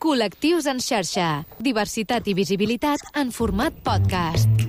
Col·lectius en xarxa. Diversitat i visibilitat en format podcast.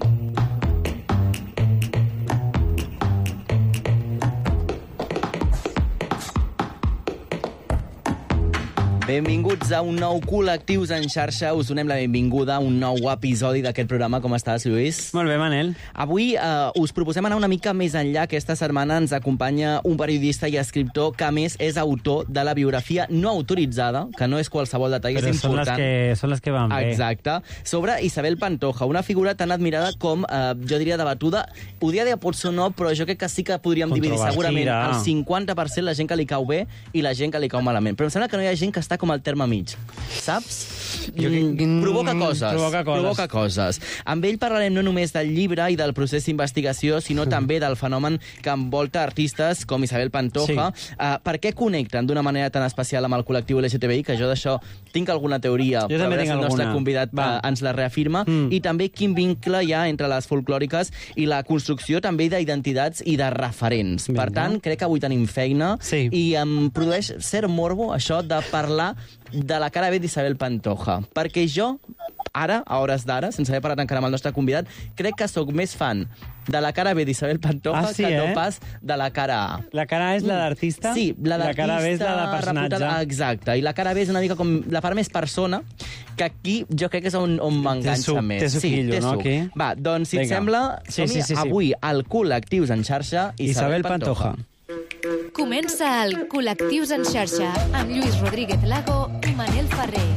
Benvinguts a un nou Col·lectius en xarxa. Us donem la benvinguda a un nou episodi d'aquest programa. Com estàs, Lluís? Molt bé, Manel. Avui us proposem anar una mica més enllà. Aquesta setmana ens acompanya un periodista i escriptor que, a més, és autor de la biografia no autoritzada, que no és qualsevol detall, però és important. Són les que van bé. Exacte. Sobre Isabel Pantoja, una figura tan admirada com, jo diria, debatuda. Podia dir potser no, però jo crec que sí que podríem dividir segurament el 50% la gent que li cau bé i la gent que li cau malament. Però em sembla que no hi ha gent que està com al terme mig, saps? Provoca coses. Amb ell parlarem no només del llibre i del procés d'investigació, sinó també del fenomen que envolta artistes com Isabel Pantoja. Per què connecten d'una manera tan especial amb el col·lectiu LGTBI, que jo d'això tinc alguna teoria, jo però a veure si el nostre convidat ens la reafirma, i també quin vincle hi ha entre les folclòriques i la construcció també d'identitats i de referents. Per tant, crec que avui tenim feina i em produeix cert morbo això de parlar de la cara B d'Isabel Pantoja, perquè jo, ara, a hores d'ara, sense haver parlat encara amb el nostre convidat, crec que sóc més fan de la cara B d'Isabel Pantoja que no pas de la cara A. La cara A és la d'artista? Sí, la d'artista. La cara B és la de personatge. Exacte, i la cara B és una mica com la part més persona, que aquí jo crec que és on m'enganxa més. Té suquillo, no? Aquí. Va, doncs, si et sembla, som-hi avui al Col·lectius en xarxa Isabel Pantoja. Comença el Col·lectius en xarxa amb Lluís Rodríguez Lago i Manel Ferrer.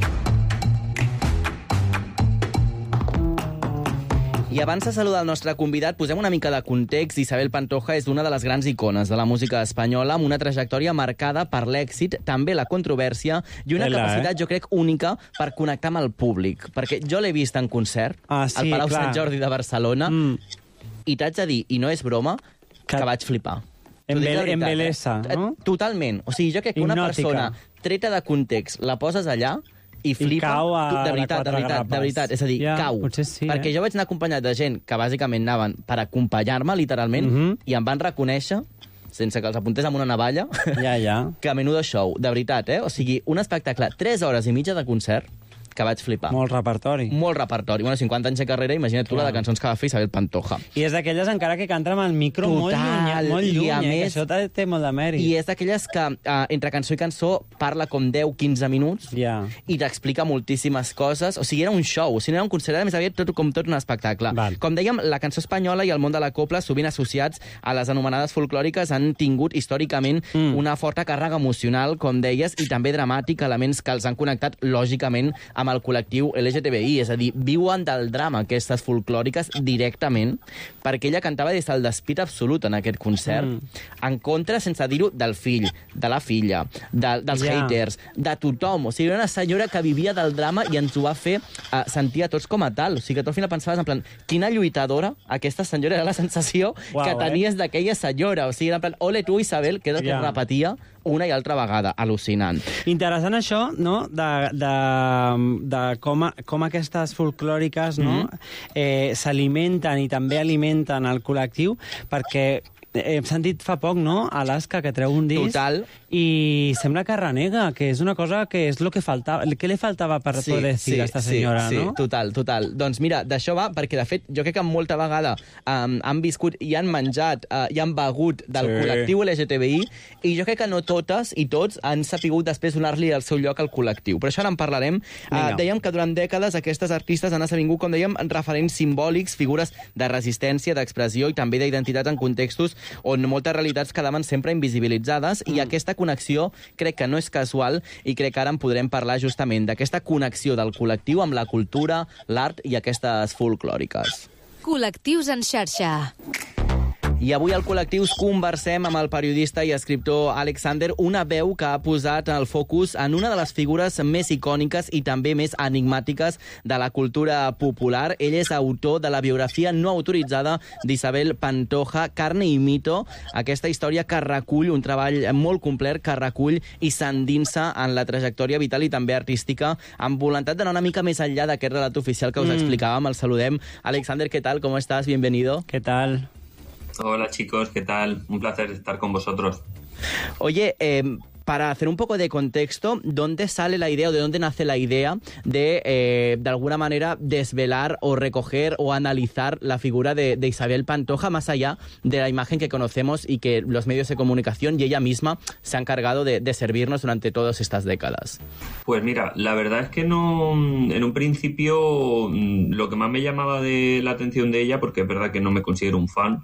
I abans de saludar el nostre convidat, posem una mica de context. Isabel Pantoja és una de les grans icones de la música espanyola, amb una trajectòria marcada per l'èxit, també la controvèrsia, i una capacitat, jo crec, única per connectar amb el públic. Perquè jo l'he vist en concert al Palau Sant Jordi de Barcelona, i t'haig de dir, i no és broma, que vaig flipar. Embelesa, no? Totalment. O sigui, jo crec que una persona treta de context la poses allà i flipa. I cau de veritat. És a dir, cau. Sí, perquè jo vaig anar acompanyat de gent que bàsicament anaven per acompanyar-me, literalment, i em van reconèixer, sense que els apuntés amb una navalla, que menudo show. De veritat, O sigui, un espectacle, 3 hores i mitja de concert, que vaig flipar. Molt repertori. Bueno, 50 anys de carrera, imagina't tu la de cançons que va fer Isabel Pantoja. I és d'aquelles encara que canta amb el micro molt lluny, i a més, això té molt de mèrit. I és d'aquelles que entre cançó i cançó parla com 10-15 minuts i t'explica moltíssimes coses. O sigui, era un show, o sigui, era un concert, a més aviat tot un espectacle. Com dèiem, la cançó espanyola i el món de la copla, sovint associats a les anomenades folclòriques, han tingut històricament una forta càrrega emocional, com deies, i també dramàtica, elements que els han connectat, lògicament, amb el col·lectiu LGTBI, és a dir, viuen del drama aquestes folclòriques directament, perquè ella cantava des del despit absolut en aquest concert, en contra, sense dir-ho, del fill, de la filla, dels haters, de tothom. O sigui, era una senyora que vivia del drama i ens ho va fer sentir a tots com a tal. O sigui, que tu al final pensaves, en plan, quina lluitadora aquesta senyora, era la sensació que tenies d'aquella senyora. O sigui, en plan, ole tu, Isabel, que és el que repetia una i altra vegada. Al·lucinant. Interessant això, no?, de com aquestes folclòriques s'alimenten i també alimenten el col·lectiu, perquè hem sentit fa poc, no?, Alaska, que treu un disc. Total. I sembla que renega, que és una cosa que és el que faltava. Què li faltava per poder dir a aquesta senyora, no? Sí, total. Doncs mira, d'això va, perquè de fet jo crec que molta vegada han viscut i han menjat i han begut del col·lectiu LGTBI, i jo crec que no totes i tots han sapigut després donar-li el seu lloc al col·lectiu. Però això ara en parlarem. Dèiem que durant dècades aquestes artistes han esdevingut, com dèiem, referents simbòlics, figures de resistència, d'expressió i també d'identitat en contextos on moltes realitats quedaven sempre invisibilitzades, i aquesta connexió crec que no és casual, i crec que ara en podrem parlar justament d'aquesta connexió del col·lectiu amb la cultura, l'art i aquestes folclòriques. Col·lectius en xarxa. I avui al Col·lectius conversem amb el periodista i escriptor Alexander, una veu que ha posat el focus en una de les figures més icòniques i també més enigmàtiques de la cultura popular. Ell és autor de la biografia no autoritzada d'Isabel Pantoja, Carne i mito, aquesta història que recull un treball molt complet, que recull i s'endinsa en la trajectòria vital i també artística, amb voluntat d'anar una mica més enllà d'aquest relat oficial que us explicàvem. El saludem. Alexander, ¿qué tal? ¿Cómo estás? Bienvenido. ¿Qué tal? Hola chicos, ¿qué tal? Un placer estar con vosotros. Oye, para hacer un poco de contexto, ¿dónde sale la idea o de dónde nace la idea de alguna manera, desvelar o recoger o analizar la figura de Isabel Pantoja más allá de la imagen que conocemos y que los medios de comunicación y ella misma se han encargado de servirnos durante todas estas décadas? Pues mira, la verdad es que no, en un principio lo que más me llamaba de la atención de ella, porque es verdad que no me considero un fan,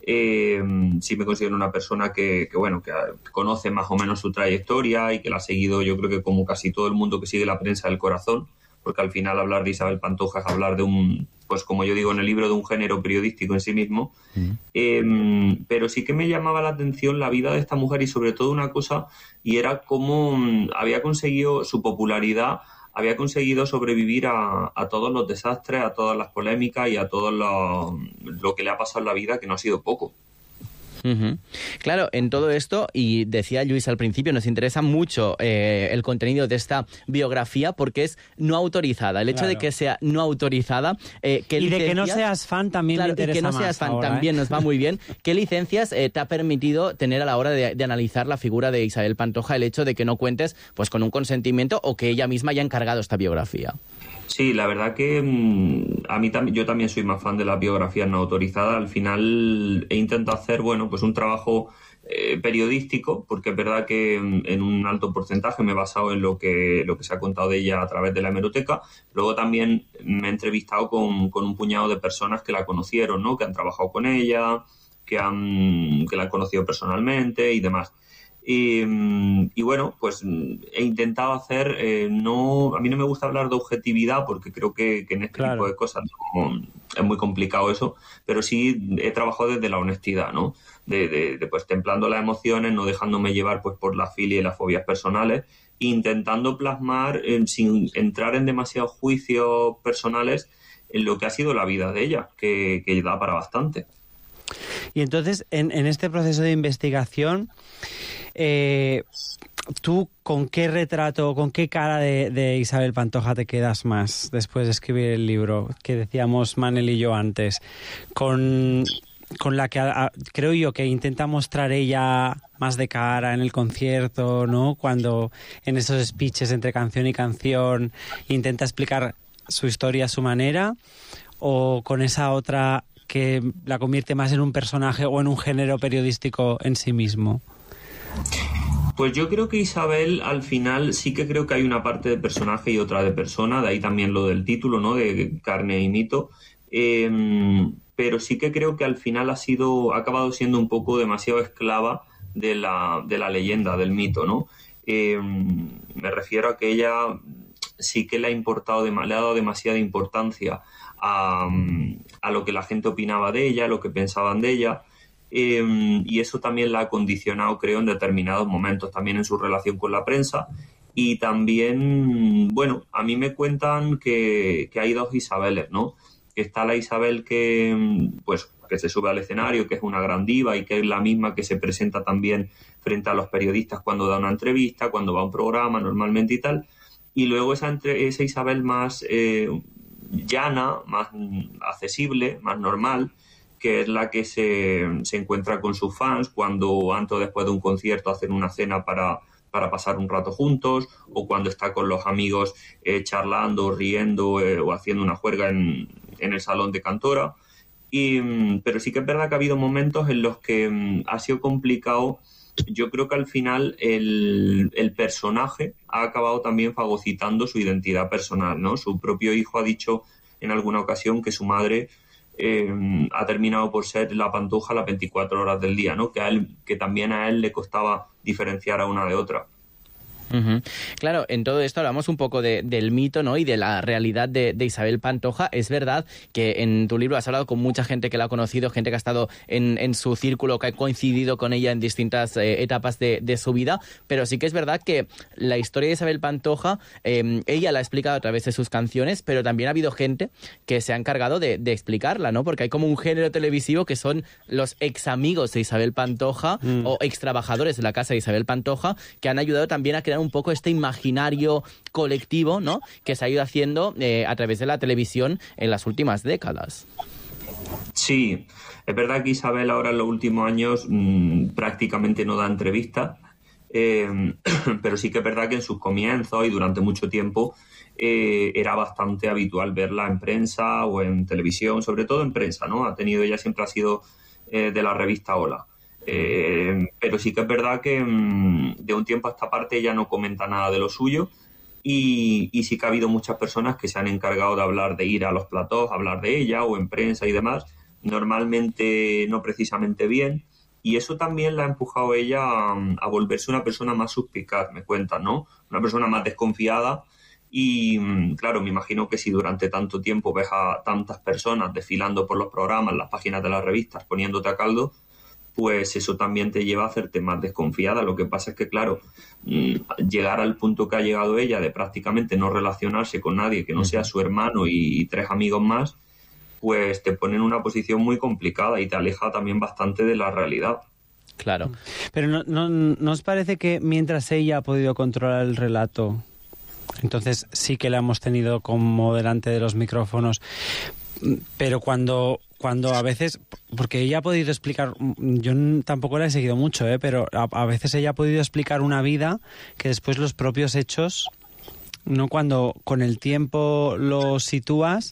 sí me considero una persona que conoce más o menos su trayectoria y que la ha seguido, yo creo que como casi todo el mundo que sigue la prensa del corazón, porque al final hablar de Isabel Pantoja es hablar de un, pues como yo digo en el libro, de un género periodístico en sí mismo. Pero sí que me llamaba la atención la vida de esta mujer y sobre todo una cosa, y era cómo había conseguido su popularidad, había conseguido sobrevivir a todos los desastres, a todas las polémicas y a todo lo que le ha pasado en la vida, que no ha sido poco. Uh-huh. Claro, en todo esto, y decía Lluís al principio, nos interesa mucho el contenido de esta biografía porque es no autorizada. El hecho de que sea no autorizada... y de que no seas fan también me interesa. Y que no seas fan ahora, también nos va muy bien. ¿Qué licencias te ha permitido tener a la hora de analizar la figura de Isabel Pantoja el hecho de que no cuentes pues con un consentimiento o que ella misma haya encargado esta biografía? Sí, la verdad que yo también soy más fan de las biografías no autorizadas. Al final he intentado hacer, pues un trabajo periodístico, porque es verdad que en un alto porcentaje me he basado en lo que se ha contado de ella a través de la hemeroteca. Luego también me he entrevistado con un puñado de personas que la conocieron, ¿no? Que han trabajado con ella, que la han conocido personalmente y demás. Y bueno, pues he intentado hacer, a mí no me gusta hablar de objetividad porque creo que en este tipo de cosas es muy complicado eso, pero sí he trabajado desde la honestidad, ¿no? De pues templando las emociones, no dejándome llevar pues por la filia y las fobias personales, intentando plasmar sin entrar en demasiados juicios personales en lo que ha sido la vida de ella, que da para bastante. Y entonces, en este proceso de investigación, ¿tú con qué retrato, con qué cara de Isabel Pantoja te quedas más después de escribir el libro? Que decíamos Manel y yo antes. Con la que creo yo que intenta mostrar ella más de cara en el concierto, ¿no? Cuando en esos speeches entre canción y canción intenta explicar su historia a su manera, o con esa otra que la convierte más en un personaje o en un género periodístico en sí mismo. Pues yo creo que Isabel, al final, sí que creo que hay una parte de personaje y otra de persona, de ahí también lo del título, ¿no? De carne y mito. Pero sí que creo que al final ha acabado siendo un poco demasiado esclava de la leyenda, del mito, ¿no? Me refiero a que ella sí que le ha dado demasiada importancia a lo que la gente opinaba de ella, a lo que pensaban de ella. Y eso también la ha condicionado, creo, en determinados momentos, también en su relación con la prensa. Y también, a mí me cuentan que hay dos Isabeles, ¿no? Que está la Isabel que se sube al escenario, que es una gran diva y que es la misma que se presenta también frente a los periodistas cuando da una entrevista, cuando va a un programa normalmente y tal. Y luego esa Isabel más llana, más accesible, más normal, que es la que se encuentra con sus fans cuando antes o después de un concierto hacen una cena para pasar un rato juntos, o cuando está con los amigos charlando, riendo o haciendo una juerga en el salón de Cantora. Pero sí que es verdad que ha habido momentos en los que ha sido complicado. Yo creo que al final el personaje ha acabado también fagocitando su identidad personal, ¿no? Su propio hijo ha dicho en alguna ocasión que su madre ha terminado por ser la Pantoja las 24 horas del día, ¿no? Que también a él le costaba diferenciar a una de otra. Uh-huh. Claro, en todo esto hablamos un poco del mito, ¿no? Y de la realidad de Isabel Pantoja. Es verdad que en tu libro has hablado con mucha gente que la ha conocido, gente que ha estado en su círculo, que ha coincidido con ella en distintas etapas de su vida, pero sí que es verdad que la historia de Isabel Pantoja, ella la ha explicado a través de sus canciones, pero también ha habido gente que se ha encargado de explicarla, ¿no? Porque hay como un género televisivo que son los ex amigos de Isabel Pantoja o ex trabajadores de la casa de Isabel Pantoja, que han ayudado también a crear un poco este imaginario colectivo, ¿no? Que se ha ido haciendo a través de la televisión en las últimas décadas. Sí, es verdad que Isabel ahora en los últimos años prácticamente no da entrevistas. pero sí que es verdad que en sus comienzos y durante mucho tiempo era bastante habitual verla en prensa o en televisión, sobre todo en prensa, ¿no? Ella siempre ha sido de la revista Hola. Pero sí que es verdad que de un tiempo a esta parte ella no comenta nada de lo suyo y sí que ha habido muchas personas que se han encargado de hablar, de ir a los platós, hablar de ella o en prensa y demás, normalmente no precisamente bien, y eso también la ha empujado ella a volverse una persona más suspicaz, me cuentan, ¿no? Una persona más desconfiada. Y claro, me imagino que si durante tanto tiempo ves a tantas personas desfilando por los programas, las páginas de las revistas, poniéndote a caldo, pues eso también te lleva a hacerte más desconfiada. Lo que pasa es que, claro, llegar al punto que ha llegado ella de prácticamente no relacionarse con nadie que no sea su hermano y 3 amigos más, pues te pone en una posición muy complicada y te aleja también bastante de la realidad. Claro. Pero ¿no os parece que mientras ella ha podido controlar el relato, entonces sí que la hemos tenido como delante de los micrófonos, pero cuando a veces, porque ella ha podido explicar, yo tampoco la he seguido mucho, pero a veces ella ha podido explicar una vida que después los propios hechos, no, cuando con el tiempo los sitúas,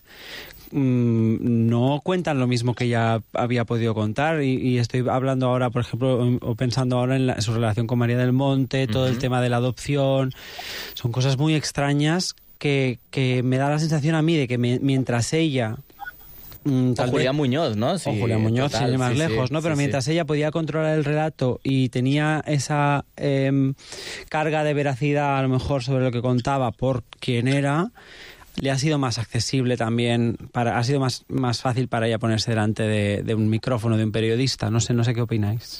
no cuentan lo mismo que ella había podido contar, y estoy hablando ahora, por ejemplo, o pensando ahora en su relación con María del Monte, todo el tema de la adopción. Son cosas muy extrañas que me da la sensación a mí de que mientras ella... o Julián Muñoz, ¿no? Sí, o Julián Muñoz, sin ir más lejos, ¿no? Pero mientras ella podía controlar el relato y tenía esa carga de veracidad, a lo mejor, sobre lo que contaba por quién era, le ha sido más accesible también, ha sido más fácil para ella ponerse delante de un micrófono, de un periodista. No sé qué opináis.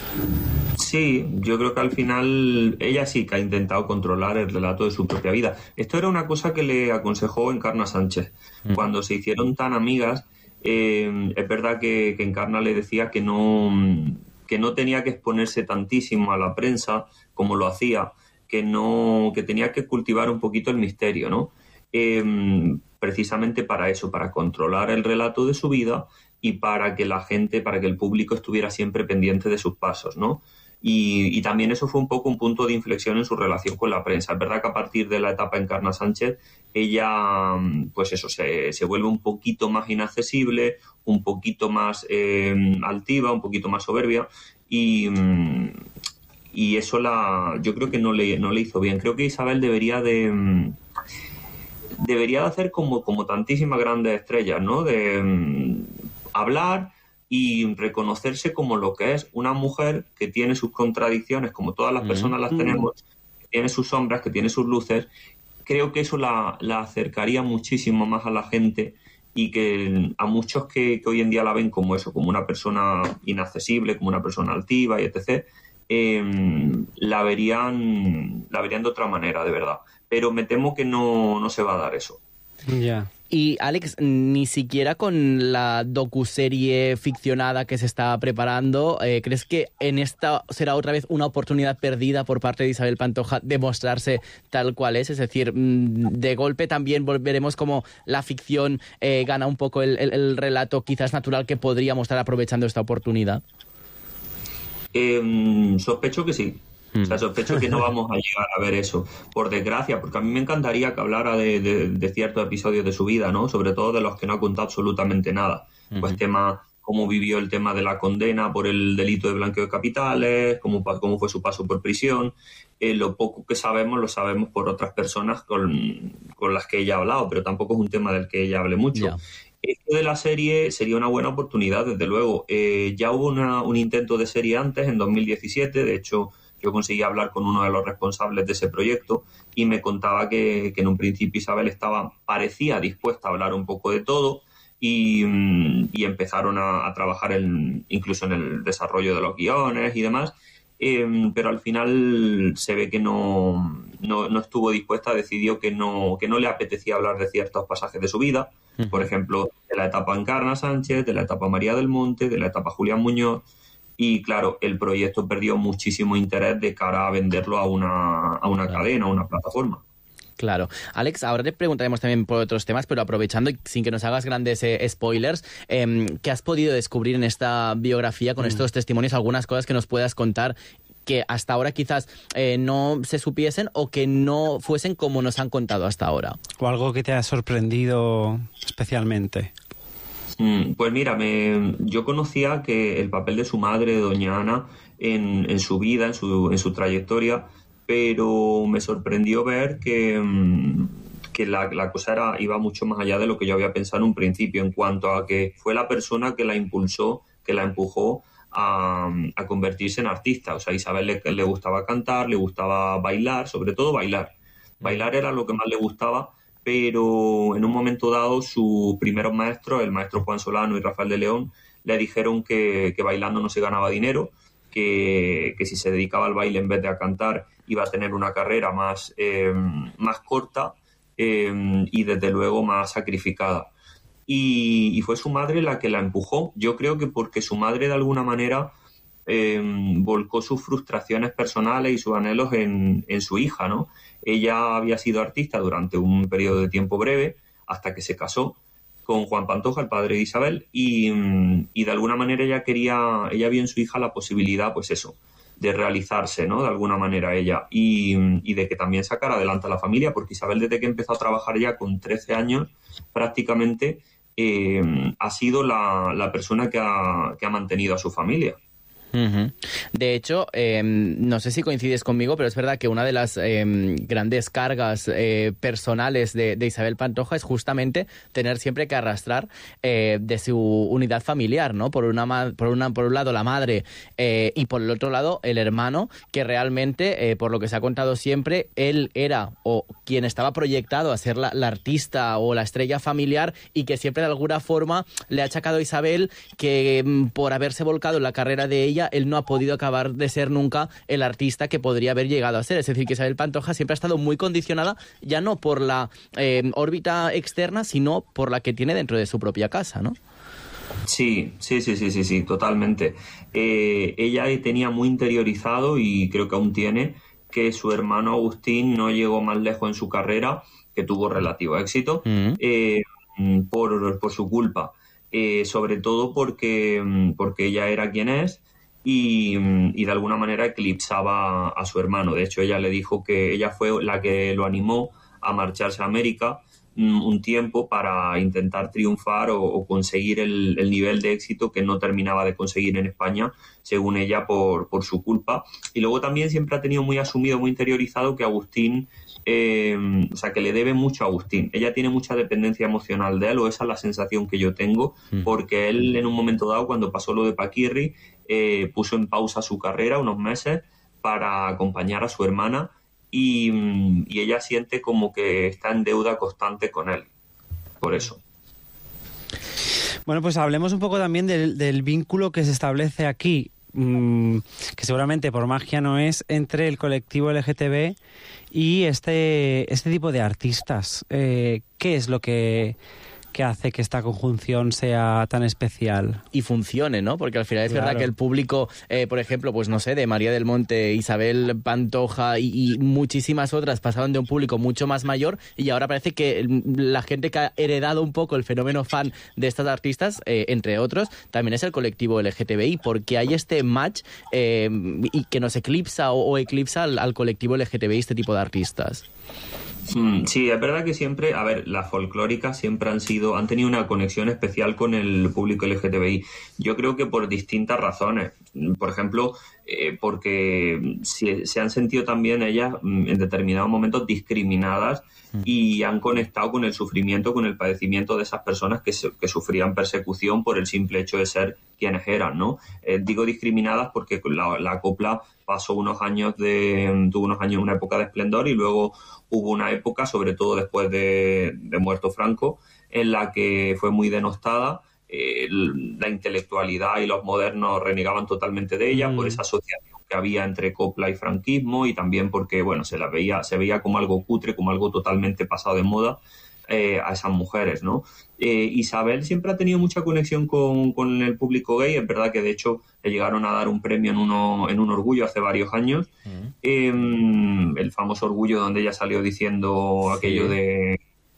Sí, yo creo que al final ella sí que ha intentado controlar el relato de su propia vida. Esto era una cosa que le aconsejó Encarna Sánchez. Cuando se hicieron tan amigas, es verdad que Encarna le decía que no tenía que exponerse tantísimo a la prensa como lo hacía, que tenía que cultivar un poquito el misterio, ¿no? Precisamente para eso, para controlar el relato de su vida y para que el público estuviera siempre pendiente de sus pasos, ¿no? Y también eso fue un poco un punto de inflexión en su relación con la prensa. Es verdad que a partir de la etapa Encarna Sánchez, ella, pues eso, se vuelve un poquito más inaccesible, un poquito más altiva, un poquito más soberbia, y eso yo creo que no le hizo bien. Creo que Isabel debería de hacer como tantísimas grandes estrellas, ¿no? De hablar y reconocerse como lo que es una mujer que tiene sus contradicciones, como todas las personas las tenemos, que tiene sus sombras, que tiene sus luces. Creo que eso la acercaría muchísimo más a la gente, y que a muchos que hoy en día la ven como eso, como una persona inaccesible, como una persona altiva y etc., la verían de otra manera, de verdad. Pero me temo que no se va a dar eso. Ya. Y Alex, ni siquiera con la docuserie ficcionada que se está preparando, ¿crees que en esta será otra vez una oportunidad perdida por parte de Isabel Pantoja de mostrarse tal cual es? Es decir, de golpe también volveremos como la ficción gana un poco el relato quizás natural que podríamos estar aprovechando esta oportunidad. Sospecho que sí. O sea, sospecho que no vamos a llegar a ver eso, por desgracia, porque a mí me encantaría que hablara de ciertos episodios de su vida, ¿no? Sobre todo de los que no ha contado absolutamente nada. Pues cómo vivió el tema de la condena por el delito de blanqueo de capitales, cómo fue su paso por prisión. Lo poco que sabemos lo sabemos por otras personas con las que ella ha hablado, pero tampoco es un tema del que ella hable mucho. Yeah. Esto de la serie sería una buena oportunidad, desde luego. Ya hubo un intento de serie antes, en 2017, de hecho... Yo conseguí hablar con uno de los responsables de ese proyecto y me contaba que en un principio Isabel parecía dispuesta a hablar un poco de todo y empezaron a trabajar incluso en el desarrollo de los guiones y demás, pero al final se ve que no estuvo dispuesta, decidió que no le apetecía hablar de ciertos pasajes de su vida, por ejemplo, de la etapa Encarna Sánchez, de la etapa María del Monte, de la etapa Julián Muñoz. Y claro, el proyecto perdió muchísimo interés de cara a venderlo a una cadena, a una plataforma. Claro. Alex, ahora te preguntaremos también por otros temas, pero aprovechando y sin que nos hagas grandes spoilers, ¿qué has podido descubrir en esta biografía con estos testimonios? Algunas cosas que nos puedas contar que hasta ahora quizás no se supiesen o que no fuesen como nos han contado hasta ahora. ¿O algo que te ha sorprendido especialmente? Pues mira, yo conocía que el papel de su madre, de doña Ana, en su vida, en su trayectoria, pero me sorprendió ver que la cosa iba mucho más allá de lo que yo había pensado en un principio, en cuanto a que fue la persona que la impulsó, que la empujó a convertirse en artista. O sea, a Isabel le gustaba cantar, le gustaba bailar, sobre todo bailar. Bailar era lo que más le gustaba, pero en un momento dado sus primeros maestros, el maestro Juan Solano y Rafael de León, le dijeron que bailando no se ganaba dinero, que si se dedicaba al baile en vez de a cantar iba a tener una carrera más corta y desde luego más sacrificada. Y fue su madre la que la empujó. Yo creo que porque su madre de alguna manera volcó sus frustraciones personales y sus anhelos en su hija, ¿no? Ella había sido artista durante un periodo de tiempo breve hasta que se casó con Juan Pantoja, el padre de Isabel, y de alguna manera ella vio en su hija la posibilidad, pues eso, de realizarse, ¿no? De alguna manera ella, y de que también sacara adelante a la familia, porque Isabel, desde que empezó a trabajar ya con 13 años, prácticamente ha sido la persona que ha mantenido a su familia. Uh-huh. De hecho, no sé si coincides conmigo, pero es verdad que una de las grandes cargas personales de Isabel Pantoja es justamente tener siempre que arrastrar de su unidad familiar, ¿no? Por un lado la madre y por el otro lado el hermano, que realmente, por lo que se ha contado siempre, él era o quien estaba proyectado a ser la artista o la estrella familiar, y que siempre de alguna forma le ha achacado a Isabel que por haberse volcado en la carrera de ella, él no ha podido acabar de ser nunca el artista que podría haber llegado a ser. Es decir, que Isabel Pantoja siempre ha estado muy condicionada, ya no por la órbita externa, sino por la que tiene dentro de su propia casa, ¿no? Sí, totalmente. Ella tenía muy interiorizado, y creo que aún tiene, que su hermano Agustín no llegó más lejos en su carrera, que tuvo relativo éxito, por su culpa. Sobre todo porque ella era quien es, y de alguna manera eclipsaba a su hermano. De hecho, ella le dijo que ella fue la que lo animó a marcharse a América un tiempo para intentar triunfar o conseguir el nivel de éxito que no terminaba de conseguir en España, según ella, por su culpa. Y luego también siempre ha tenido muy asumido, muy interiorizado que Agustín, o sea, que le debe mucho a Agustín. Ella tiene mucha dependencia emocional de él, o esa es la sensación que yo tengo, porque él en un momento dado, cuando pasó lo de Paquirri, puso en pausa su carrera unos meses para acompañar a su hermana, y ella siente como que está en deuda constante con él, por eso. Bueno, pues hablemos un poco también del vínculo que se establece aquí, que seguramente por magia no es, entre el colectivo LGTB y este tipo de artistas. ¿Qué es lo que hace que esta conjunción sea tan especial? Y funcione, ¿no? Porque al final es verdad que el público, por ejemplo, pues no sé, de María del Monte, Isabel Pantoja y muchísimas otras, pasaban de un público mucho más mayor, y ahora parece que la gente que ha heredado un poco el fenómeno fan de estas artistas, entre otros, también es el colectivo LGTBI, porque hay este match y que nos eclipsa o eclipsa al colectivo LGTBI, este tipo de artistas. Sí, es verdad que siempre, a ver, las folclóricas siempre han tenido una conexión especial con el público LGTBI. Yo creo que por distintas razones. Por ejemplo, porque se han sentido también ellas en determinados momentos discriminadas, y han conectado con el sufrimiento, con el padecimiento de esas personas que sufrían persecución por el simple hecho de ser quienes eran, ¿no? Digo discriminadas porque la copla tuvo unos años, una época de esplendor, y luego hubo una época, sobre todo después de muerto Franco, en la que fue muy denostada. La intelectualidad y los modernos renegaban totalmente de ella por esa asociación que había entre copla y franquismo, y también porque, bueno, se veía como algo cutre, como algo totalmente pasado de moda a esas mujeres, ¿no? Isabel siempre ha tenido mucha conexión con el público gay. Es verdad que de hecho le llegaron a dar un premio en un Orgullo hace varios años, el famoso Orgullo, donde ella salió diciendo aquello de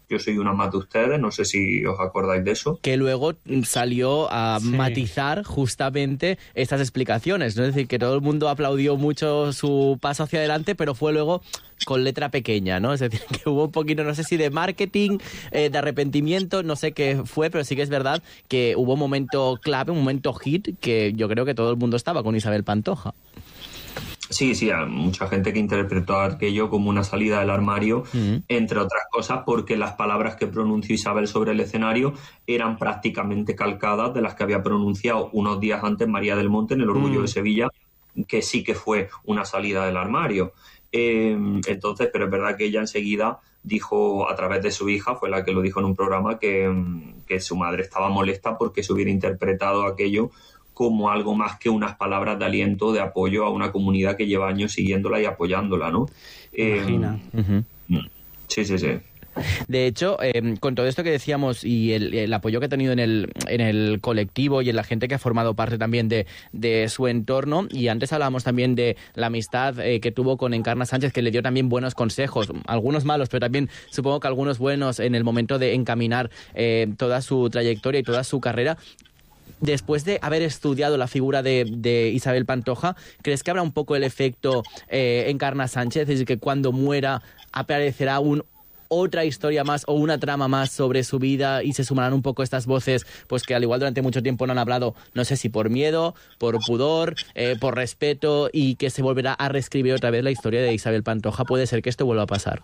yo soy una más de ustedes, no sé si os acordáis de eso. Que luego salió a matizar justamente estas explicaciones, ¿no? Es decir, que todo el mundo aplaudió mucho su paso hacia adelante, pero fue luego con letra pequeña, ¿no? Es decir, que hubo un poquito, no sé si de marketing, de arrepentimiento, no sé qué fue, pero sí que es verdad que hubo un momento clave, un momento hit, que yo creo que todo el mundo estaba con Isabel Pantoja. Sí, hay mucha gente que interpretó aquello como una salida del armario, entre otras cosas porque las palabras que pronunció Isabel sobre el escenario eran prácticamente calcadas de las que había pronunciado unos días antes María del Monte en El Orgullo de Sevilla, que sí que fue una salida del armario. Entonces, pero es verdad que ella enseguida dijo, a través de su hija, fue la que lo dijo en un programa, que su madre estaba molesta porque se hubiera interpretado aquello como algo más que unas palabras de aliento, de apoyo a una comunidad que lleva años siguiéndola y apoyándola, ¿no? Imagina. Sí. De hecho, con todo esto que decíamos y el apoyo que ha tenido en el colectivo y en la gente que ha formado parte también de su entorno, y antes hablábamos también de la amistad que tuvo con Encarna Sánchez, que le dio también buenos consejos, algunos malos, pero también supongo que algunos buenos en el momento de encaminar toda su trayectoria y toda su carrera. Después de haber estudiado la figura de Isabel Pantoja, ¿crees que habrá un poco el efecto Encarna Sánchez? Es decir, que cuando muera aparecerá otra historia más o una trama más sobre su vida y se sumarán un poco estas voces, pues que al igual durante mucho tiempo no han hablado, no sé si por miedo, por pudor, por respeto, y que se volverá a reescribir otra vez la historia de Isabel Pantoja? ¿Puede ser que esto vuelva a pasar?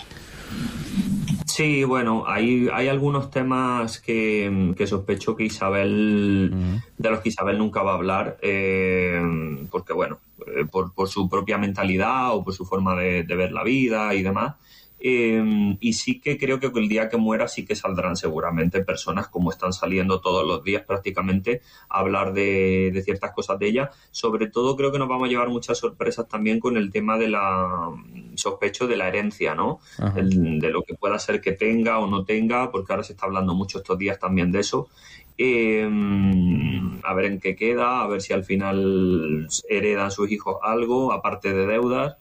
Sí, bueno, hay algunos temas que sospecho que Isabel, de los que Isabel nunca va a hablar, porque bueno, por su propia mentalidad o por su forma de ver la vida y demás. Y sí que creo que el día que muera sí que saldrán seguramente personas, como están saliendo todos los días prácticamente, a hablar de ciertas cosas de ella. Sobre todo creo que nos vamos a llevar muchas sorpresas también con el tema de sospecho de la herencia, ¿no? De lo que pueda ser que tenga o no tenga, porque ahora se está hablando mucho estos días también de eso. A ver en qué queda, a ver si al final heredan sus hijos algo, aparte de deudas.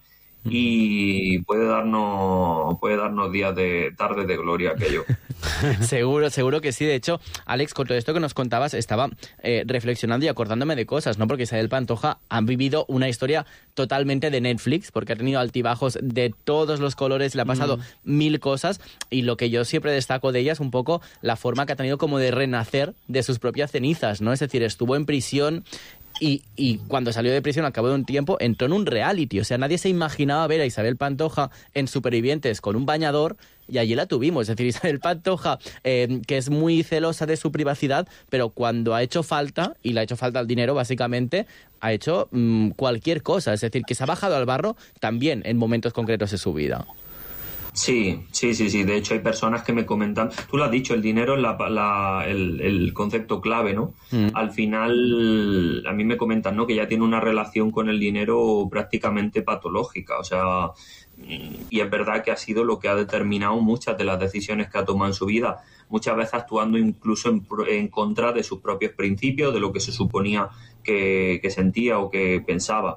Y puede darnos días de tarde de gloria aquello. Seguro que sí. De hecho, Alex, con todo esto que nos contabas, estaba reflexionando y acordándome de cosas, ¿no? Porque Isabel Pantoja ha vivido una historia totalmente de Netflix, porque ha tenido altibajos de todos los colores, le ha pasado mil cosas, y lo que yo siempre destaco de ella es un poco la forma que ha tenido como de renacer de sus propias cenizas, ¿no? Es decir, estuvo en prisión. Y cuando salió de prisión al cabo de un tiempo entró en un reality, o sea, nadie se imaginaba ver a Isabel Pantoja en Supervivientes con un bañador, y allí la tuvimos. Es decir, Isabel Pantoja, que es muy celosa de su privacidad, pero cuando ha hecho falta, y le ha hecho falta el dinero básicamente, ha hecho cualquier cosa, es decir, que se ha bajado al barro también en momentos concretos de su vida. Sí. De hecho, hay personas que me comentan, tú lo has dicho, el dinero es el concepto clave, ¿no? Al final, a mí me comentan, ¿no?, que ya tiene una relación con el dinero prácticamente patológica, o sea, y es verdad que ha sido lo que ha determinado muchas de las decisiones que ha tomado en su vida, muchas veces actuando incluso en contra de sus propios principios, de lo que se suponía que sentía o que pensaba.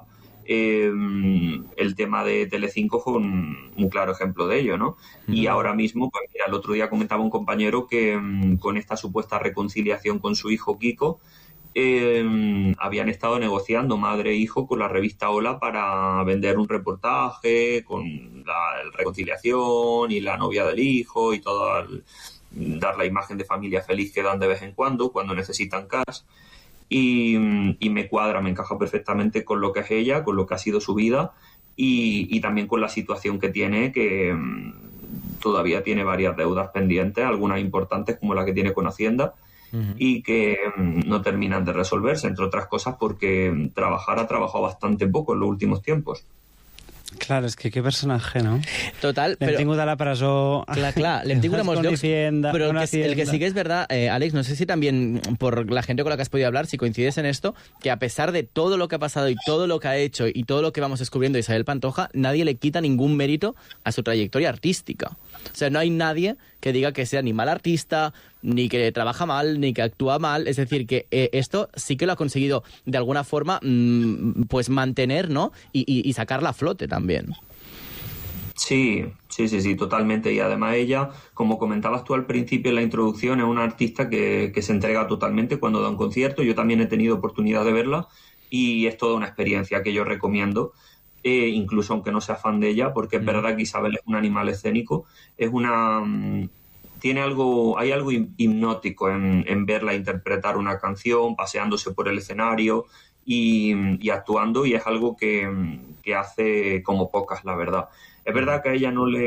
El tema de Telecinco fue un claro ejemplo de ello, ¿no? Y ahora mismo, pues mira, el otro día comentaba un compañero que con esta supuesta reconciliación con su hijo Kiko, habían estado negociando madre e hijo con la revista Hola para vender un reportaje con la reconciliación y la novia del hijo y todo, dar la imagen de familia feliz que dan de vez en cuando necesitan cash. Y me cuadra, me encaja perfectamente con lo que es ella, con lo que ha sido su vida y también con la situación que tiene, que todavía tiene varias deudas pendientes, algunas importantes como la que tiene con Hacienda, y que no terminan de resolverse, entre otras cosas porque ha trabajado bastante poco en los últimos tiempos. Clar, és que qué personatge, no? Total, l'hem tingut a la presó. Clar, l'hem tingut a molts llocs, pero el que sí que es verdad, Alex, no sé si también por la gente con la que has podido hablar, si coincides en esto, que a pesar de todo lo que ha pasado y todo lo que ha hecho y todo lo que vamos descubriendo de Isabel Pantoja, nadie le quita ningún mérito a su trayectoria artística. O sea, no hay nadie que diga que sea ni mal artista, ni que trabaja mal, ni que actúa mal. Es decir, que esto sí que lo ha conseguido de alguna forma pues mantener, ¿no? Y sacarla a flote también. Sí, totalmente. Y además ella, como comentabas tú al principio en la introducción, es una artista que se entrega totalmente cuando da un concierto. Yo también he tenido oportunidad de verla y es toda una experiencia que yo recomiendo, incluso aunque no sea fan de ella, porque es verdad que Isabel es un animal escénico, hay algo hipnótico en verla interpretar una canción, paseándose por el escenario y actuando, y es algo que hace como pocas, la verdad. Es verdad que a ella no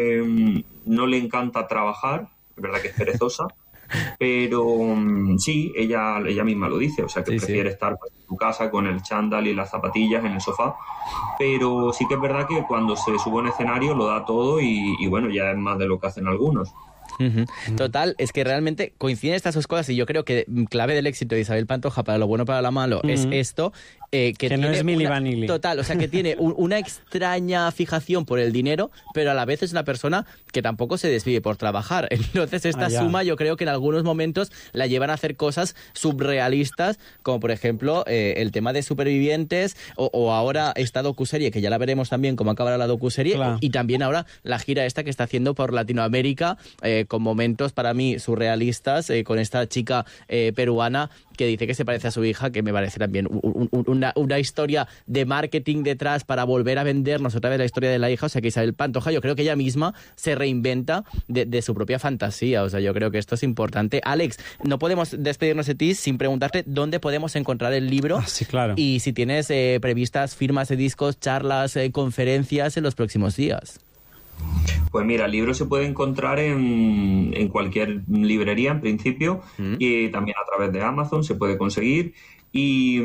le encanta trabajar, es verdad que es perezosa, pero sí, ella misma lo dice, o sea que prefiere estar en su casa con el chándal y las zapatillas en el sofá, pero sí que es verdad que cuando se sube a un escenario lo da todo y bueno, ya es más de lo que hacen algunos. Total, es que realmente coinciden estas dos cosas y yo creo que clave del éxito de Isabel Pantoja, para lo bueno para lo malo, es esto, que no es Milli Vanilli. Total, o sea, que tiene una extraña fijación por el dinero, pero a la vez es una persona que tampoco se desvive por trabajar. Entonces esta suma yo creo que en algunos momentos la llevan a hacer cosas subrealistas, como por ejemplo el tema de Supervivientes, o ahora esta docuserie, que ya la veremos también cómo acabará la docuserie, y también ahora la gira esta que está haciendo por Latinoamérica, con momentos para mí surrealistas, con esta chica peruana que dice que se parece a su hija, que me parece también una historia de marketing detrás para volver a vendernos otra vez la historia de la hija. O sea, que Isabel Pantoja, yo creo que ella misma se reinventa de su propia fantasía. O sea, yo creo que esto es importante. Alex, no podemos despedirnos de ti sin preguntarte dónde podemos encontrar el libro. Sí, claro. Y si tienes previstas firmas de discos, charlas, conferencias en los próximos días. Pues mira, el libro se puede encontrar en cualquier librería en principio, y también a través de Amazon se puede conseguir, y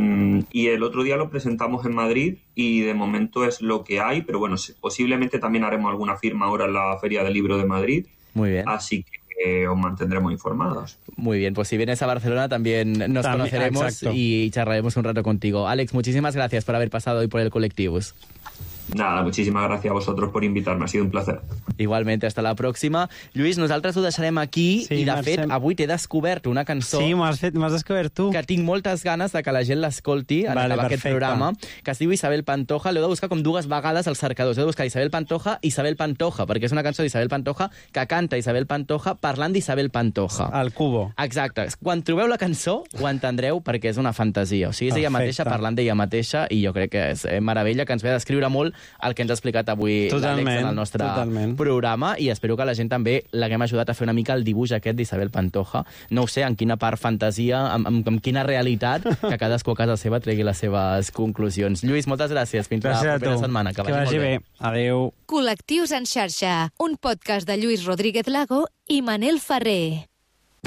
el otro día lo presentamos en Madrid y de momento es lo que hay, pero bueno, posiblemente también haremos alguna firma ahora en la Feria del Libro de Madrid. Muy bien. Así que os mantendremos informados. Muy bien, pues si vienes a Barcelona también nos conoceremos. Exacto. Y charlaremos un rato contigo. Alex, muchísimas gracias por haber pasado hoy por el Col·lectius. Nada, muchísimas gràcies a vosaltres per invitar-me, ha sido un placer. Igualment, hasta la pròxima. Lluís, nosaltres ho deixarem aquí i, de fet, avui t'he descobert una cançó... Sí, m'has descobert tu. Que tinc moltes ganes de que la gent l'escolti en acabar aquest programa, que es diu Isabel Pantoja. L'heu de buscar com dues vegades als cercadors. Heu de buscar Isabel Pantoja, perquè és una cançó d'Isabel Pantoja que canta Isabel Pantoja parlant d'Isabel Pantoja. Al cubo. Exacte. Quan trobeu la cançó ho entendreu perquè és una fantasia. O sigui, és ella mateixa parlant d'ella mateixa i jo crec que és meravella, que ens ve a descriure molt el que ens ha explicat avui l'Àlex en el nostre programa, i espero que la gent també l'haguem ajudat a fer una mica el dibuix aquest d'Isabel Pantoja. No ho sé en quina part fantasia, amb quina realitat, que cadascú a casa seva tregui les seves conclusions. Lluís, moltes gràcies. Fins la propera setmana. Que vagi bé. Adéu. Col·lectius en xarxa, un podcast de Lluís Rodríguez Lago i Manel Ferrer.